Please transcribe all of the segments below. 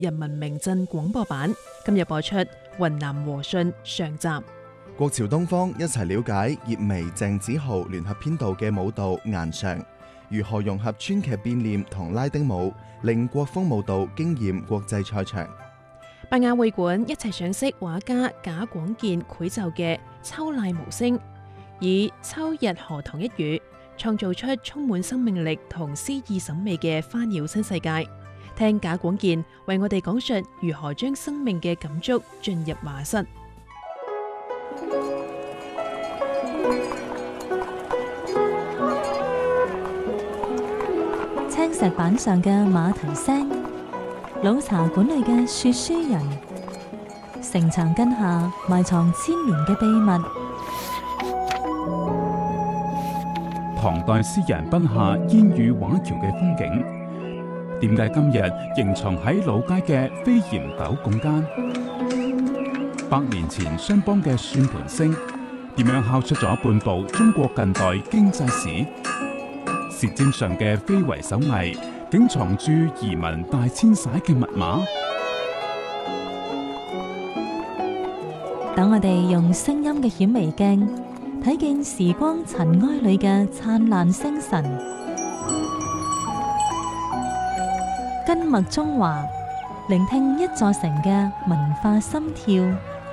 人民名鎮廣播版，今日播出雲南和順上集。 國潮東方一齊了解葉薇、鄭子豪聯合編導嘅舞蹈《顏裳》，如何融合川劇變臉同拉丁舞，令國風舞蹈驚豔國際賽場。 百雅會館一齊賞識畫家賈廣健繪就嘅《秋籟無聲》，以秋日荷塘一語，創造出充滿生命力同詩意審美嘅花鳥新世界。聽賈廣健為我哋講述如何將生命嘅感觸進入畫室。 青石板上嘅馬蹄聲，老茶館裏嘅說書人，城牆根下埋藏千年嘅秘密。 唐代詩人筆下煙雨畫橋嘅風景，點解今日仍藏喺老街嘅飛檐斗拱間？100年前商幫嘅算盤聲，點樣敲出咗半部中國近代經濟史？舌尖上嘅非遺手藝，竟藏住移民大遷徙嘅密碼。 等我哋用聲音嘅顯微鏡，睇見時光塵埃裏嘅燦爛星辰。根脈中華，聆聽一座城嘅文化心跳。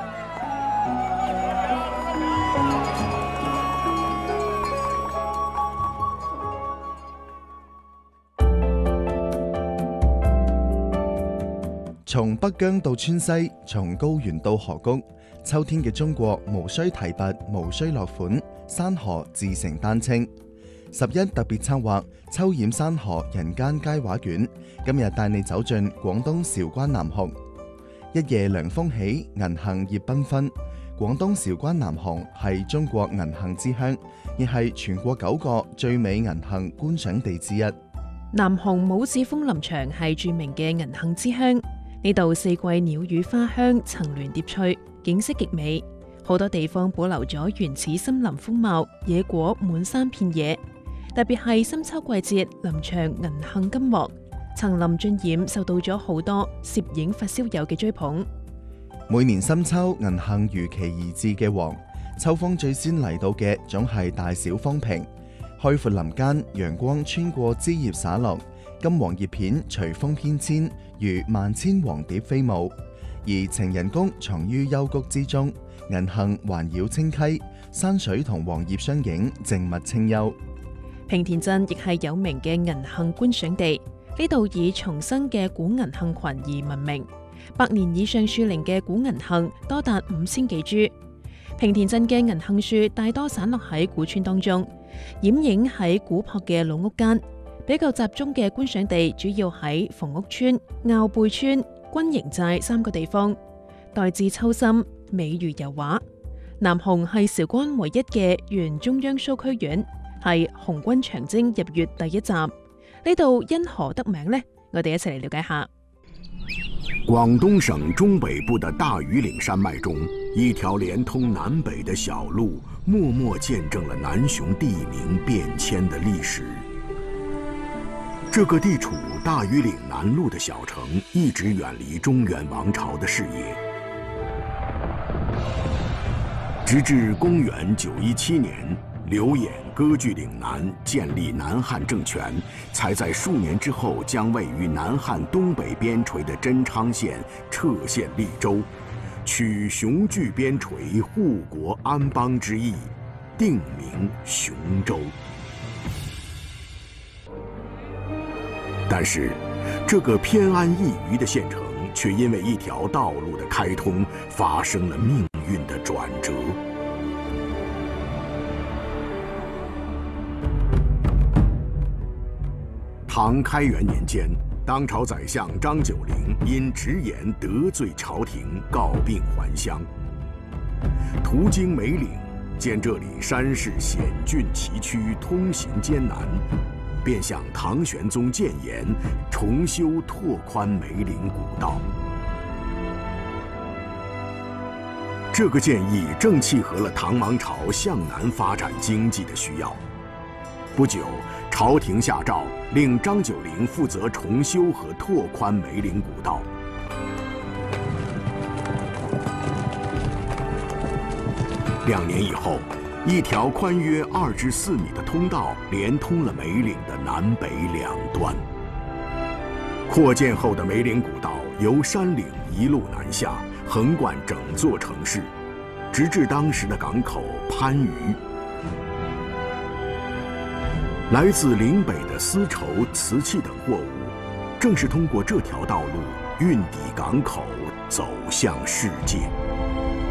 從北疆到川西，從高原到河谷，秋天嘅中國無需提拔，無需落款，山河自成丹青。11特別策劃秋染山河人間佳畫卷，今日帶你走進廣東韶關南雄。一夜涼風起，銀杏葉繽紛。廣東韶關南雄係中國銀杏之鄉，亦係全國9個最美銀杏觀賞地之一。 南雄武子峰林場係著名嘅銀杏之鄉，呢度四季鳥語花香，層巒疊翠，景色極美。好多地方保留咗原始森林風貌，野果滿山遍野。特別係深秋季節，林場銀杏金黃，層林盡染，受到咗好多攝影發燒友嘅追捧。 每年深秋，銀杏如期而至嘅黃，秋風最先嚟到嘅總係大小方坪。開闊林間，陽光穿過枝葉灑落，金黃葉片隨風翩遷，如萬千黃蝶飛舞。而情人宮藏於幽谷之中，銀杏環繞清溪，山水同黃葉相映，靜謐清幽。 平田鎮亦係有名嘅銀杏觀賞地，呢度以叢生嘅古銀杏群而聞名，100年以上樹齡嘅古銀杏多達5000幾株。平田鎮嘅銀杏樹大多散落喺古村當中，掩映喺古樸嘅老屋間。比較集中嘅觀賞地主要喺馮屋村、坳背村、軍營寨3個地方。待至秋深，美如油畫。南雄係韶關唯一嘅原中央蘇區縣，係紅軍長征入粵第一站。呢度因何得名呢？我哋一齊嚟了解下。 廣東省中北部的大庾嶺山脈中，一條連通南北的小路，默默見證了南雄地名變遷的歷史。這個地處大庾嶺南麓的小城，一直遠離中原王朝的視野，直至公元917年，劉演割據嶺南，建立南漢政權，才在數年之後將位於南漢東北邊陲的真昌縣撤縣立州，取雄踞邊陲、護國安邦之意，定名雄州。但是，這個偏安一隅的縣城，卻因為一條道路的開通，發生了命運的轉折。唐開元年間，當朝宰相張九齡因直言得罪朝廷，告病還鄉。途經梅嶺，見這裡山勢險峻崎嶇，通行艱難，便向唐玄宗諫言，重修拓寬梅嶺古道。這個建議正契合了唐王朝向南發展經濟的需要。不久，朝廷下詔令張九齡負責重修和拓寬梅嶺古道， 2年以后，一条宽约2至4米的通道连通了梅岭的南北两端。扩建后的梅岭古道由山岭一路南下，横贯整座城市，直至当时的港口番禺。来自岭北的丝绸、瓷器等货物，正是通过这条道路运抵港口，走向世界。